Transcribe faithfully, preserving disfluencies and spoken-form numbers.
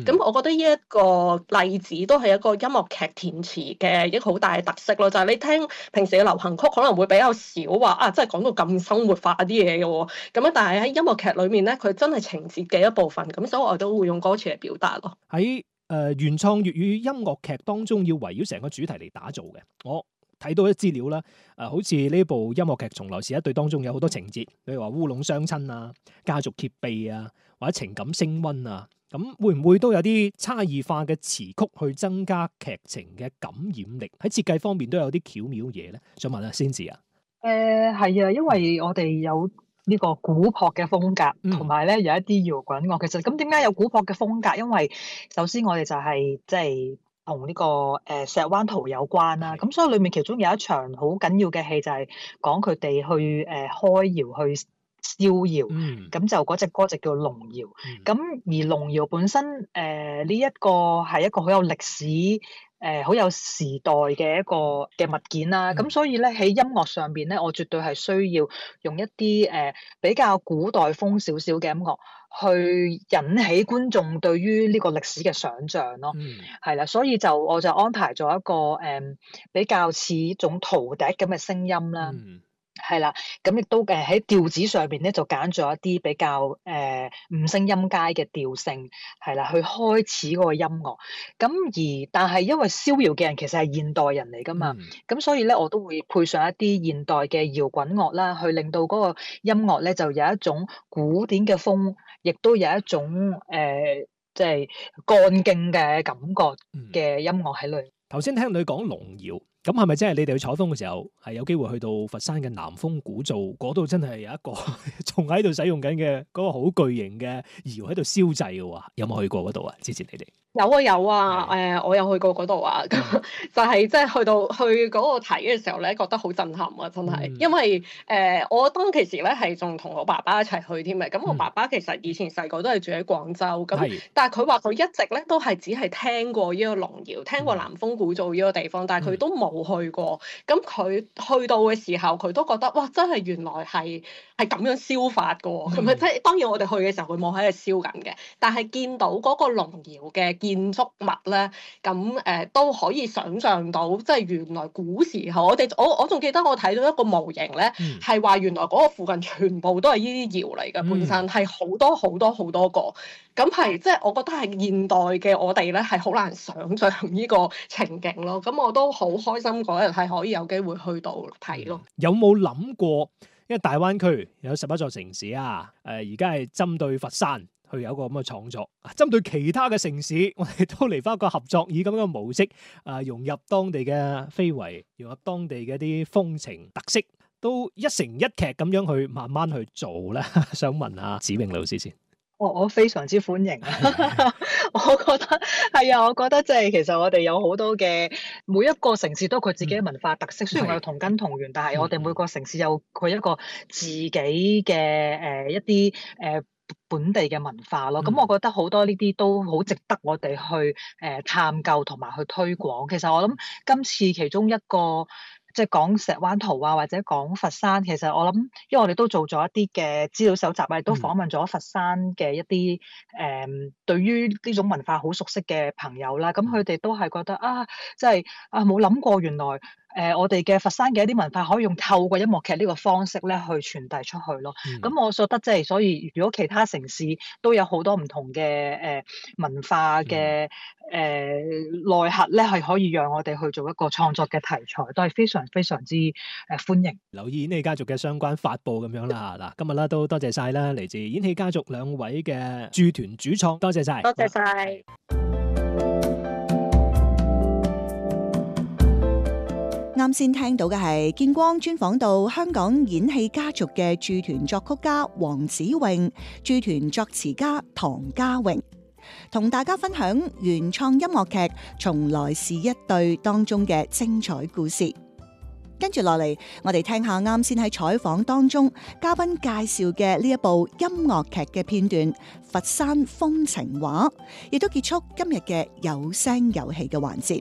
咁、嗯、我覺得呢一個例子都係一個音樂劇填詞嘅一個好大嘅特色咯，就係、是、你聽平時嘅流行曲可能會比較少話啊，真係講到咁生活化啲嘢嘅喎，咁樣但係喺音樂劇裏面咧，佢真係情節嘅一部分，咁所以我都會用歌詞嚟表達咯。 喺誒、呃、原創粵語音樂劇當中，要圍繞成個主題嚟打造嘅，我睇到啲資料啦，誒、呃，好似呢部音樂劇《從來是一對》當中有好多情節，比如話烏龍相親啊、家族揭秘啊，或者情感升溫啊，咁會唔會都有啲差異化嘅詞曲去增加劇情嘅感染力？喺設計方面都有啲巧妙嘢咧。想問下先至啊。 誒係啊，因為我哋有呢個古樸嘅風格，同埋咧有一啲搖滾樂。其實咁點解有古樸嘅風格？因為首先我哋就係即係同呢個誒、呃、石灣圖有關啦。咁所以裏面其中有一場好緊要嘅戲就係講佢哋去誒、呃、開窯去逍遙。咁、嗯、就嗰隻歌就叫龍窯。咁、嗯、而龍窯本身誒呢一個係一個好有歷史。誒好、呃、有時代嘅一個嘅物件啦，咁、嗯、所以咧喺音樂上邊咧，我絕對係需要用一啲誒、呃、比較古代風少少嘅音樂，去引起觀眾對於呢個歷史嘅想像咯。係啦、嗯，所以就我就安排咗一個誒、呃、比較似一種陶笛咁嘅聲音啦。嗯係啦，咁亦都誒喺調子上邊咧，就揀咗一啲比較誒、呃、五聲音階嘅調性，係啦，去開始嗰個音樂。咁而但係因為逍遙嘅人其實係現代人嚟噶嘛，咁、嗯、所以咧我都會配上一啲現代嘅搖滾樂啦，去令到嗰個音樂咧就有一種古典嘅風，亦都有一種誒即係幹勁嘅感覺嘅音樂喺裏面。 頭先、嗯、聽你講龍窯。咁係咪真係你哋去採風嘅時候係有機會去到佛山嘅南豐古灶嗰度？真係有一個仲喺度使用緊嘅嗰個好巨型嘅窯喺度燒製嘅喎？有冇去過嗰度啊？之前你哋有啊有啊，誒的、呃、我有去過嗰度啊，咁就係即係去到去嗰個睇嘅時候咧，覺得好震撼啊！真係，嗯、因為誒、呃、我當其時咧係仲同我爸爸一齊去添嘅，咁我爸爸其實以前細個都係住喺廣州，咁、嗯、但係佢話佢一直咧都係只係聽過呢個龍窯，聽過南豐古灶呢個地方，但係佢都冇去過。咁佢去到嘅時候，佢都覺得哇，真係原來係係咁樣燒法㗎喎，咁咪即係當然我哋去嘅時候佢冇喺度燒緊嘅，但係見到嗰個龍窯嘅建築物咧，咁誒、呃、都可以想像到，即係原來古時候我哋我我仲記得我睇到一個模型咧，係話、嗯、原來嗰個附近全部都係呢啲窯嚟嘅，本身係好多好多好多個，咁係即係我覺得係現代嘅我哋咧係好難想像呢個情景咯，咁我都好開心嗰日係可以有機會去到睇咯。 有冇諗過？因為大灣區有十一座城市啊，誒而家係針對佛山去有一個咁嘅創作，針對其他嘅城市，我哋都嚟翻一個合作，以咁樣嘅模式啊，融入當地嘅非遺，融入當地嘅啲風情特色，都一成一劇咁樣去慢慢去做咧。想問下子穎老師先。 我我非常之歡迎啊！我覺得係啊，我覺得即係其實我哋有好多嘅每一個城市都有佢自己嘅文化特色。嗯、雖然我有同根同源，但係我哋每個城市有佢一個自己嘅誒、呃、一啲誒、呃、本地嘅文化咯。咁、嗯、我覺得好多呢啲都好值得我哋去誒、呃、探究同埋去推廣。其實我諗今次其中一個。即係講石灣圖啊，或者講佛山，其實我諗，因為我哋都做咗一啲嘅資料搜集啊，亦都訪問咗佛山嘅一啲誒、呃，對於呢種文化好熟悉嘅朋友啦。咁佢哋都係覺得啊，即係啊冇諗過原來誒、呃、我哋嘅佛山嘅一啲文化可以用透過音樂劇呢個方式咧去傳遞出去咯。咁、嗯、我覺得即係所以，如果其他城市都有好多唔同嘅誒、呃、文化嘅誒、呃、內核咧，係可以讓我哋去做一個創作嘅題材，都係非常。非常之誒歡迎， 留意演戲家族嘅相關發佈咁樣啦嚇嗱，今日咧都多謝晒啦，嚟自演戲家族兩位嘅駐團主創，多謝晒， 多謝晒。 啱先聽到嘅係見光專訪到香港演戲家族嘅駐團作曲家黃子穎、駐團作詞家唐家榮，同大家分享原創音樂劇《從來是一對》當中嘅精彩故事。跟住落嚟，我哋聽下啱先喺採訪當中嘉賓介紹嘅呢一部音樂劇嘅片段《佛山風情畫》，亦都結束今日嘅有聲有戲嘅環節。